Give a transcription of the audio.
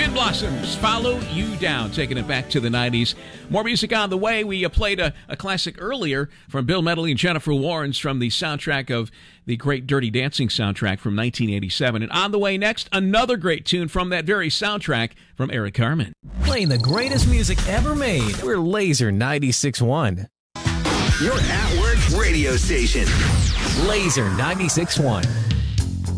Cherry Blossoms, Follow You Down, taking it back to the 90s. More music on the way. We played a classic earlier from Bill Medley and Jennifer Warnes from the soundtrack of the great Dirty Dancing soundtrack from 1987. And on the way next, another great tune from that very soundtrack from Eric Carmen. Playing the greatest music ever made. We're Laser 96.1. Your at-work radio station. Laser 96.1.